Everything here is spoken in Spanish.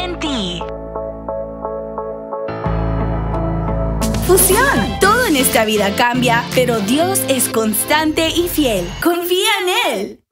en ti. Fusión. Todo en esta vida cambia, pero Dios es constante y fiel. Confía en Él.